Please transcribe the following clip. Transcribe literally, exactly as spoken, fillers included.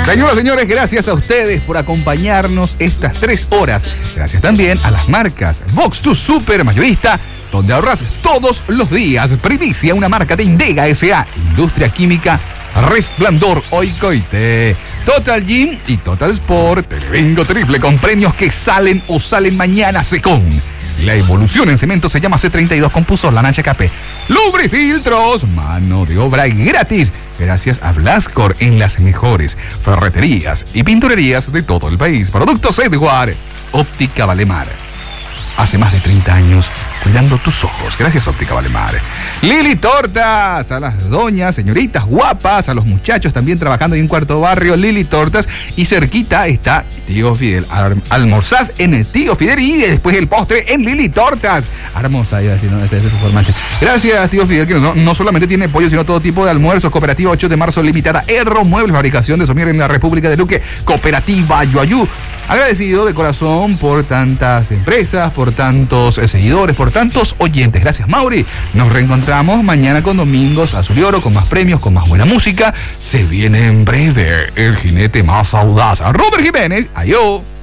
Señoras y señores, gracias a ustedes por acompañarnos estas tres horas. Gracias también a las marcas Vox Tu Super Mayorista, donde ahorras todos los días. Primicia, una marca de Indega S A, Industria Química Resplandor Oicoite, Total Gym y Total Sport. Televengo triple con premios que salen o salen mañana según la evolución en cemento. Se llama C treinta y dos con Puzol, H K P. Lubrifiltros, mano de obra gratis, gracias a Blascor, en las mejores ferreterías y pinturerías de todo el país. Productos Edward, Óptica Valemar. Hace más de treinta años cuidando tus ojos. Gracias, Óptica Valemar. Lili Tortas, a las doñas, señoritas guapas, a los muchachos también trabajando en un cuarto barrio, Lili Tortas. Y cerquita está Tío Fidel. Almorzás en el Tío Fidel y después el postre en Lili Tortas. Almorzá, iba a decir, no, este es su formante. Gracias, Tío Fidel, que no, no solamente tiene pollo, sino todo tipo de almuerzos. Cooperativa ocho de marzo limitada. Erro Muebles, fabricación de somier en la República de Luque. Cooperativa Yuayú. Agradecido de corazón por tantas empresas, por tantos eh, seguidores, por tantos oyentes. Gracias, Mauri. Nos reencontramos mañana con Domingos Azul y Oro, con más premios, con más buena música. Se viene en breve el jinete más audaz, Robert Jiménez. Adiós.